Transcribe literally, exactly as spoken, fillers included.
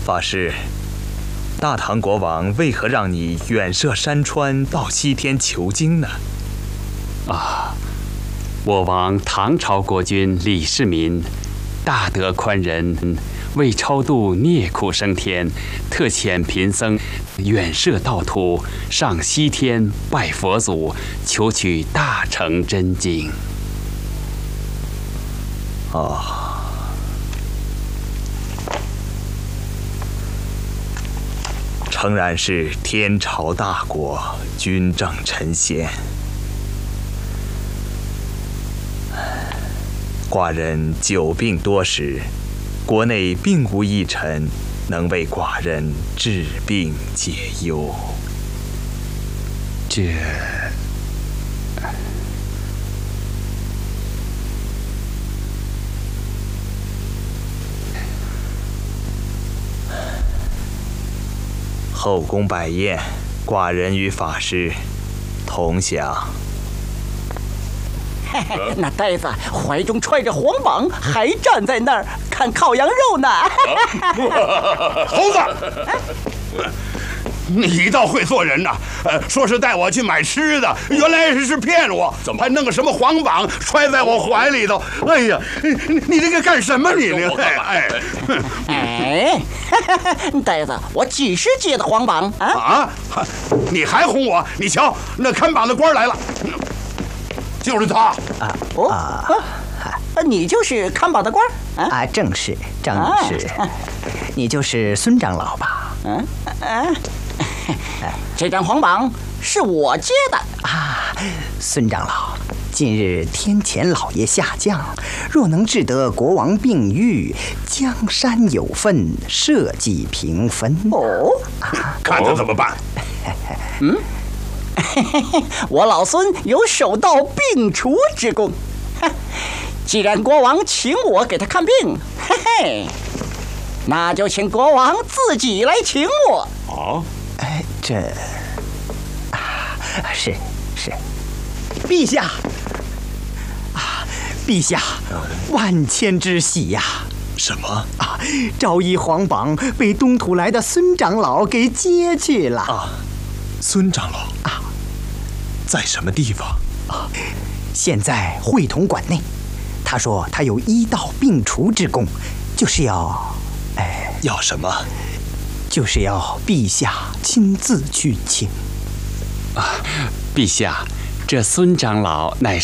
法师，大唐国王为何让你远涉山川到西天求经呢？ 啊，我王唐朝国君李世民大德宽仁，为超度孽苦升天，特遣贫僧远涉道途上西天拜佛祖，求取大乘真经。 哦，诚然是天朝大国，君正臣贤。寡人久病多时，国内并无一臣能为寡人治病解忧。 这后宫摆宴，寡人与法师同享。 那呆子怀中揣着黄榜，还站在那儿看烤羊肉呢。 猴子，你倒会做人呐！呃，说是带我去买吃的，原来是骗我，还弄个什么黄榜揣在我怀里头。哎呀，你你这个干什么你呢？哎哎，呆子，我几时接的黄榜啊？ 啊！你还哄我？你瞧，那看榜的官来了。就是他啊！哦啊！你就是看榜的官啊？啊，正是，正是。啊、你就是孙长老吧？嗯嗯、啊。这张黄榜是我接的啊，孙长老。近日天前老爷下降，若能治得国王病愈，江山有份，社稷平分。 哦， 啊、看他怎么办？ 嗯。我老孙有手到病除之功，既然国王请我给他看病，嘿嘿，那就请国王自己来请我。 哦， 哎，这啊，是是，陛下啊，陛下，万千之喜呀！ 什么啊？昭仪皇榜被东土来的孙长老给接去了啊！孙长老啊，在什么地方啊？现在会同馆内。他说他有医道病除之功，就是要，哎， 要什么？ 就是要陛下亲自去请。 啊，陛下，这孙长老乃是